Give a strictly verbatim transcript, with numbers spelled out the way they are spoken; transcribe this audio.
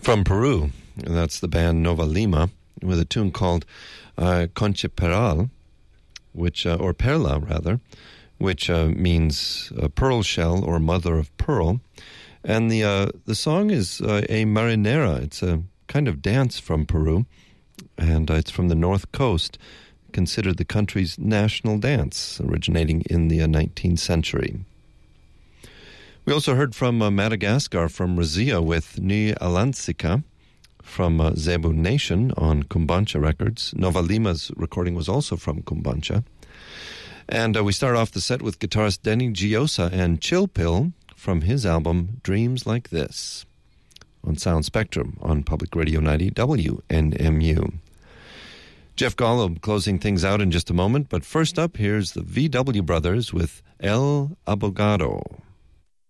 From Peru, that's the band Nova Lima, with a tune called uh, Concha Peral, which, uh, or Perla rather, which uh, means uh, pearl shell or mother of pearl. And the uh, the song is uh, a marinera. It's a kind of dance from Peru, and uh, it's from the north coast, considered the country's national dance, originating in the uh, nineteenth century. We also heard from uh, Madagascar, from Razia, with Ni Alansika, from uh, Zebu Nation on Kumbancha Records. Nova Lima's recording was also from Kumbancha. And uh, we start off the set with guitarist Denny Giosa and Chill Pill from his album Dreams Like This on Sound Spectrum on Public Radio ninety W N M U. Jeff Golub closing things out in just a moment, but first up, here's the V W Brothers with El Abogado.